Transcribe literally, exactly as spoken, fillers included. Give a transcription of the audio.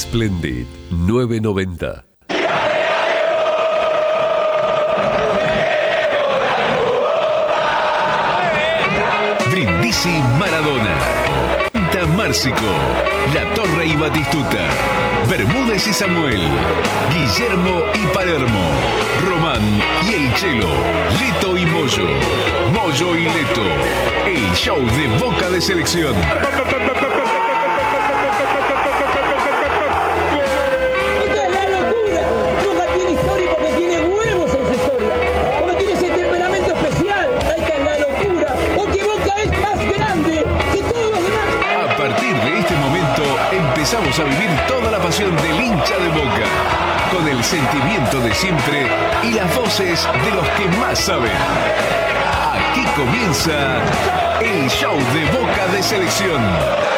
Splendid nueve noventa. Brindisi Maradona, Punta Márcico, La Torre y Batistuta, Bermúdez y Samuel, Guillermo y Palermo, Román y El Chelo, Leto y Moyo, Moyo y Leto, el show de Boca de Selección. Empezamos a vivir toda la pasión del hincha de Boca, con el sentimiento de siempre y las voces de los que más saben. Aquí comienza el show de Boca de Selección.